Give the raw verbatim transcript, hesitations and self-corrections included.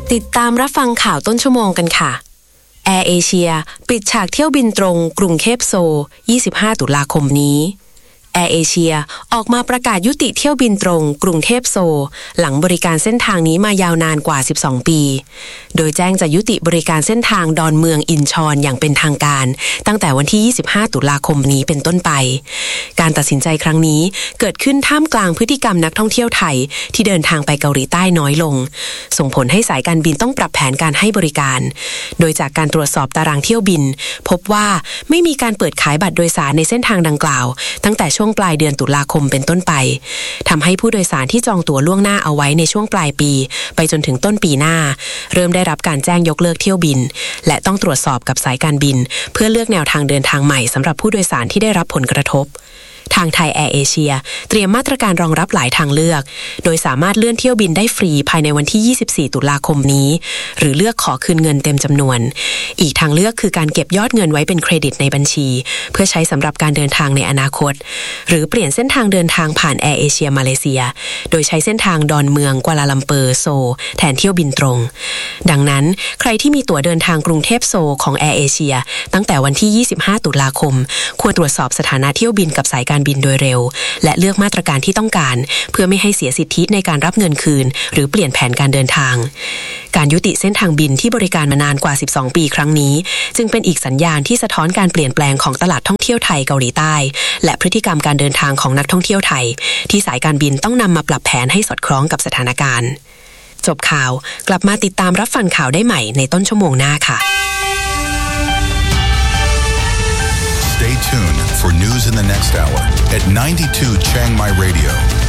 ติดตามรับฟังข่าวต้นชั่วโมงกันค่ะแอร์เอเชียปิดฉากเที่ยวบินตรงกรุงเทพโซลยี่สิบห้าตุลาคมนี้แอร์เอเชียออกมาประกาศยุติเที่ยวบินตรงกรุงเทพโซลหลังบริการเส้นทางนี้มายาวนานกว่าสิบสองปีโดยแจ้งจะยุติบริการเส้นทางดอนเมืองอินชอนอย่างเป็นทางการตั้งแต่วันที่ยี่สิบห้าตุลาคมนี้เป็นต้นไปการตัดสินใจครั้งนี้เกิดขึ้นท่ามกลางพฤติกรรมนักท่องเที่ยวไทยที่เดินทางไปเกาหลีใต้น้อยลงส่งผลให้สายการบินต้องปรับแผนการให้บริการโดยจากการตรวจสอบตารางเที่ยวบินพบว่าไม่มีการเปิดขายบัตรโดยสารในเส้นทางดังกล่าวตั้งแต่ช่วงปลายเดือนตุลาคมเป็นต้นไปทำให้ผู้โดยสารที่จองตั๋วล่วงหน้าเอาไว้ในช่วงปลายปีไปจนถึงต้นปีหน้าเริ่มได้รับการแจ้งยกเลิกเที่ยวบินและต้องตรวจสอบกับสายการบินเพื่อเลือกแนวทางเดินทางใหม่สำหรับผู้โดยสารที่ได้รับผลกระทบทางไทยแอร์เอเชียเตรียมมาตรการรองรับหลายทางเลือกโดยสามารถเลื่อนเที่ยวบินได้ฟรีภายในวันที่ยี่สิบสี่ตุลาคมนี้หรือเลือกขอคืนเงินเต็มจำนวนอีกทางเลือกคือการเก็บยอดเงินไว้เป็นเครดิตในบัญชีเพื่อใช้สำหรับการเดินทางในอนาคตหรือเปลี่ยนเส้นทางเดินทางผ่านแอร์เอเชียมาเลเซียโดยใช้เส้นทางดอนเมืองกัวลาลัมเปอร์โซลแทนเที่ยวบินตรงดังนั้นใครที่มีตั๋วเดินทางกรุงเทพโซลของแอร์เอเชียตั้งแต่วันที่ยี่สิบห้าตุลาคมควรตรวจสอบสถานะเที่ยวบินกับสายการบินโดยเร็วและเลือกมาตรการที่ต้องการเพื่อไม่ให้เสียสิทธิในการรับเงินคืนหรือเปลี่ยนแผนการเดินทางการยุติเส้นทางบินที่บริการมานานกว่าสิบสองปีครั้งนี้จึงเป็นอีกสัญญาณที่สะท้อนการเปลี่ยนแปลงของตลาดท่องเที่ยวไทยเกาหลีใต้และพฤติกรรมการเดินทางของนักท่องเที่ยวไทยที่สายการบินต้องนำมาปรับแผนให้สอดคล้องกับสถานการณ์จบข่าวกลับมาติดตามรับฟังข่าวได้ใหม่ในต้นชั่วโมงหน้าค่ะ Stay tuned for news in the next hour at ninety-two Chiang Mai Radio.